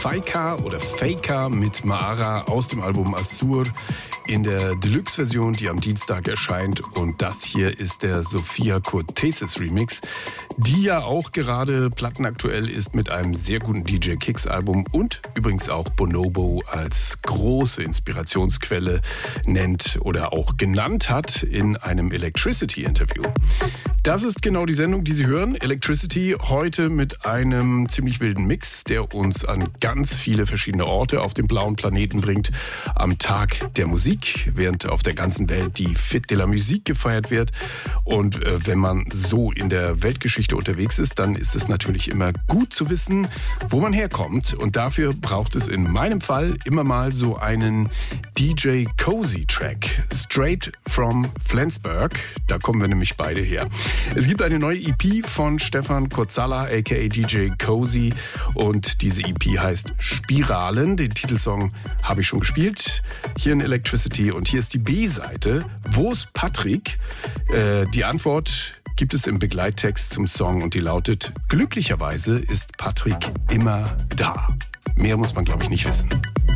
Faika oder Faker mit Maara aus dem Album Assur in der Deluxe-Version, die am Dienstag erscheint. Und das hier ist der Sophia Cortesis Remix, die ja auch gerade plattenaktuell ist mit einem sehr guten DJ Kicks Album und übrigens auch Bonobo als große Inspirationsquelle nennt oder auch genannt hat in einem Electricity-Interview. Das ist genau die Sendung, die Sie hören. Electricity heute mit einem ziemlich wilden Mix, der uns an ganz viele verschiedene Orte auf dem blauen Planeten bringt. Am Tag der Musik, während auf der ganzen Welt die Fête de la Musique gefeiert wird. Und wenn man so in der Weltgeschichte unterwegs ist, dann ist es natürlich immer gut zu wissen, wo man herkommt. Und dafür braucht es in meinem Fall immer mal so einen DJ Cozy Track. Straight from Flensburg. Da kommen wir nämlich beide her. Es gibt eine neue EP von Stefan Kotzala, aka DJ Cozy. Und diese EP heißt Spiralen. Den Titelsong habe ich schon gespielt. Hier in Electricity. Und hier ist die B-Seite. Wo ist Patrick? Die Antwort gibt es im Begleittext zum Song und die lautet: Glücklicherweise ist Patrick immer da. Mehr muss man, glaube ich, nicht wissen.